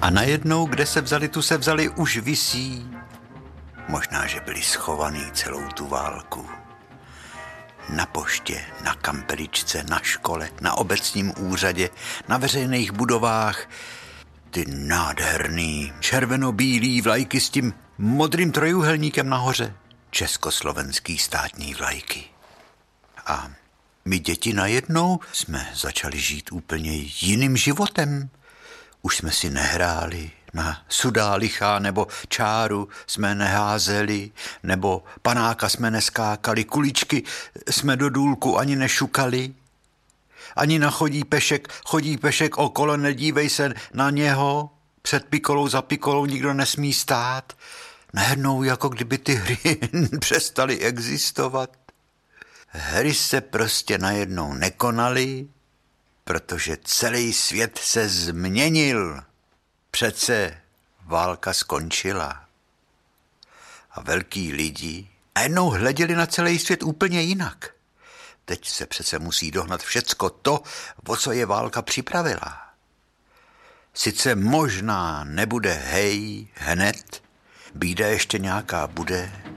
A najednou, kde se vzali, tu se vzali, už visí. Možná, že byli schovaný celou tu válku. Na poště, na kampeličce, na škole, na obecním úřadě, na veřejných budovách. Ty nádherný červeno-bílý vlajky s tím modrým trojúhelníkem nahoře. Československý státní vlajky. A my děti najednou jsme začali žít úplně jiným životem. Už jsme si nehráli na sudá lichá nebo čáru jsme neházeli, nebo panáka jsme neskákali, kuličky jsme do důlku ani nešukali. Ani na chodí pešek okolo, nedívej se na něho, před pikolou za pikolou nikdo nesmí stát. Najednou jako kdyby ty hry přestaly existovat. Hry se prostě najednou nekonaly, protože celý svět se změnil. Přece válka skončila. A velký lidi najednou hleděli na celý svět úplně jinak. Teď se přece musí dohnat všecko to, o co je válka připravila. Sice možná nebude hej hned, bída ještě nějaká bude,